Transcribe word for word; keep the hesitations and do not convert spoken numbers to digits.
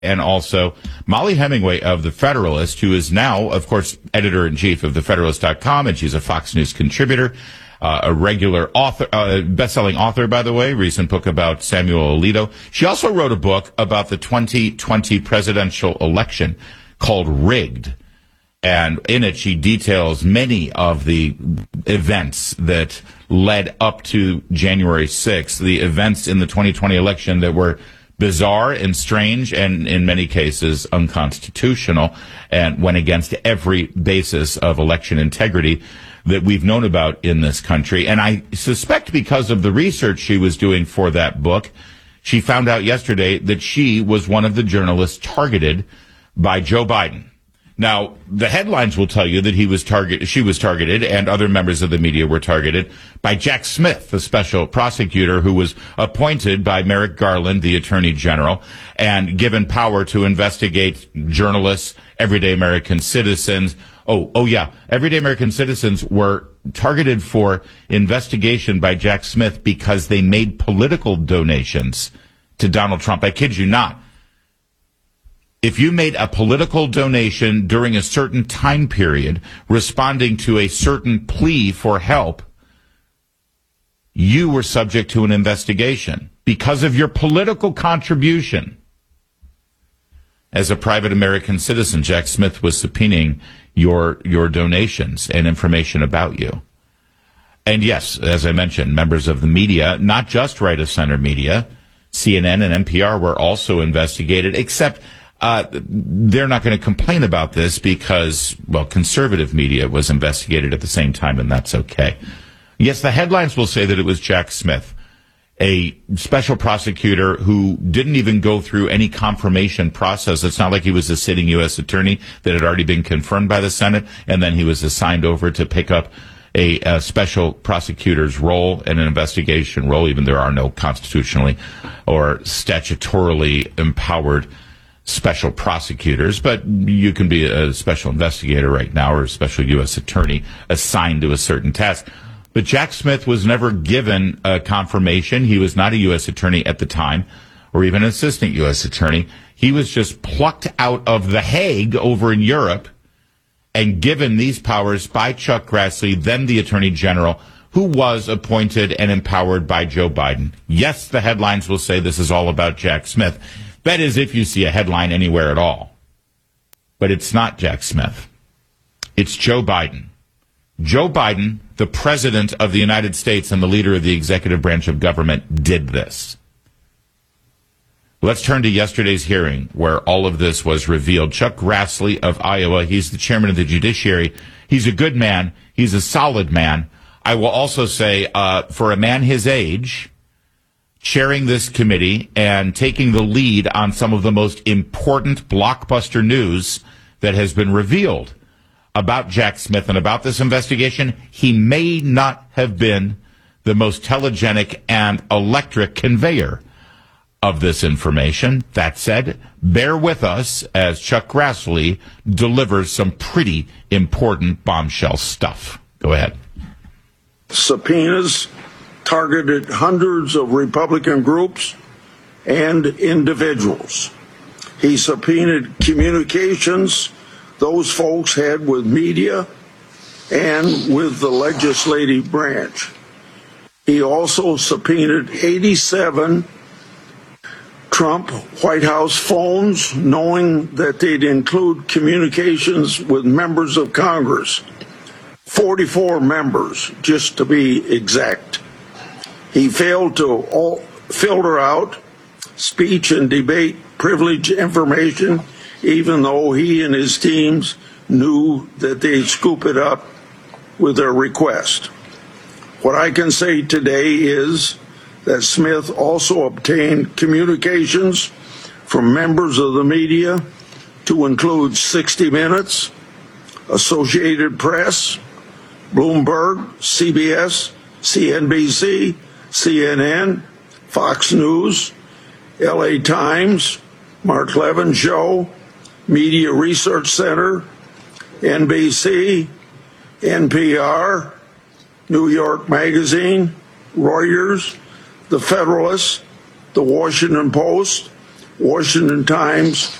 and also Molly Hemingway of The Federalist, who is now, of course, editor-in-chief of the federalist dot com, and she's a Fox News contributor, uh, a regular author, uh, best-selling author, by the way, recent book about Samuel Alito. She also wrote a book about the twenty twenty presidential election called Rigged. And in it, she details many of the events that led up to January sixth, the events in the twenty twenty election that were bizarre and strange and, in many cases, unconstitutional and went against every basis of election integrity that we've known about in this country. And I suspect because of the research she was doing for that book, she found out yesterday that she was one of the journalists targeted by Joe Biden. Now, the headlines will tell you that he was target, she was targeted, and other members of the media were targeted by Jack Smith, the special prosecutor who was appointed by Merrick Garland, the Attorney General, and given power to investigate journalists, everyday American citizens. Oh, oh yeah, everyday American citizens were targeted for investigation by Jack Smith because they made political donations to Donald Trump. I kid you not. If you made a political donation during a certain time period responding to a certain plea for help, you were subject to an investigation because of your political contribution. As a private American citizen, Jack Smith was subpoenaing your your donations and information about you. And yes, as I mentioned, members of the media, not just right-of-center media, C N N and N P R were also investigated, except Uh, they're not going to complain about this because, well, conservative media was investigated at the same time, and that's okay. Yes, the headlines will say that it was Jack Smith, a special prosecutor who didn't even go through any confirmation process. It's not like he was a sitting U S attorney that had already been confirmed by the Senate, and then he was assigned over to pick up a, a special prosecutor's role and an investigation role, even there are no constitutionally or statutorily empowered special prosecutors, but you can be a special investigator right now or a special U S attorney assigned to a certain task. But Jack Smith was never given a confirmation. He was not a U S attorney at the time or even an assistant U S attorney. He was just plucked out of The Hague over in Europe and given these powers by Chuck Grassley, then the Attorney General, who was appointed and empowered by Joe Biden. Yes, the headlines will say this is all about Jack Smith. That is, if you see a headline anywhere at all. But it's not Jack Smith. It's Joe Biden. Joe Biden, the President of the United States and the leader of the executive branch of government, did this. Let's turn to yesterday's hearing where all of this was revealed. Chuck Grassley of Iowa, he's the chairman of the judiciary. He's a good man. He's a solid man. I will also say, uh, for a man his age, chairing this committee and taking the lead on some of the most important blockbuster news that has been revealed about Jack Smith and about this investigation, he may not have been the most telegenic and electric conveyor of this information. That said, bear with us as Chuck Grassley delivers some pretty important bombshell stuff. Go ahead. Subpoenas targeted hundreds of Republican groups and individuals. He subpoenaed communications those folks had with media and with the legislative branch. He also subpoenaed eighty-seven Trump White House phones, knowing that they'd include communications with members of Congress, forty-four members, just to be exact. He failed to all filter out speech and debate privilege information, even though he and his teams knew that they'd scoop it up with their request. What I can say today is that Smith also obtained communications from members of the media to include sixty minutes, Associated Press, Bloomberg, C B S, C N B C, C N N, Fox News, L A Times, Mark Levin Show, Media Research Center, N B C, N P R, New York Magazine, Reuters, The Federalist, The Washington Post, Washington Times,